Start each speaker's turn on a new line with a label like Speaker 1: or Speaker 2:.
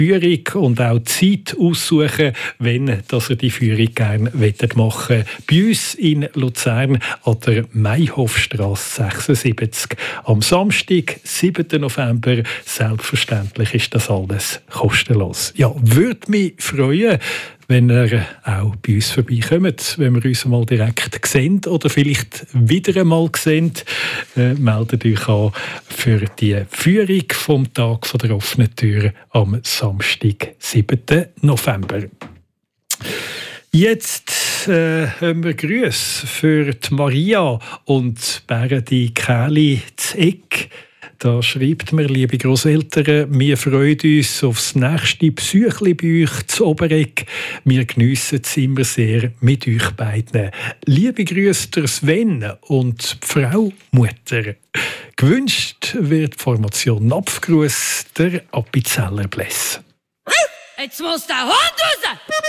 Speaker 1: Führung und auch Zeit aussuchen, wenn dass ihr die Führung gerne machen wollt. Bei uns in Luzern an der Mayhofstrasse 76 am Samstag, 7. November. Selbstverständlich ist das alles kostenlos. Ja, würde mich freuen, wenn ihr auch bei uns vorbeikommt, wenn wir uns mal direkt sehen oder vielleicht wieder einmal sehen. Meldet euch an für die Führung vom Tag der offenen Tür am Samstag, 7. November. Jetzt haben wir Grüße für die Maria und Berdi Käli zu Eck. Da schreibt mir, liebe Grosseltern, wir freuen uns auf das nächste Besuchli bei euch zu Oberegg. Wir geniessen es immer sehr mit euch beiden. Liebe Grüße der Sven und die Frau Mutter. Gewünscht wird die Formation Napfgruß der Appenzeller Bläss.
Speaker 2: Jetzt muss der Hund raus!